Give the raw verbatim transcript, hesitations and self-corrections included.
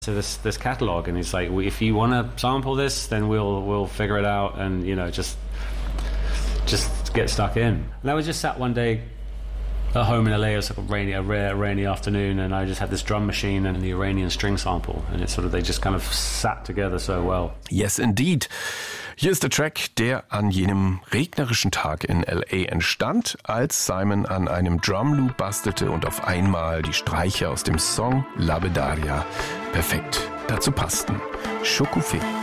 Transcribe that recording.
to this this catalog, and he's like, well, if you want to sample this, then we'll we'll figure it out, and you know, just just get stuck in. And I was just sat one day at home in L A. It was like a rainy, a rare rainy afternoon, and I just had this drum machine and the Iranian string sample, and it's sort of they just kind of sat together so well. Yes, indeed. Hier ist der Track, der an jenem regnerischen Tag in L A entstand, als Simon an einem Drumloop bastelte und auf einmal die Streicher aus dem Song Labedaria perfekt dazu passten. Shokufé.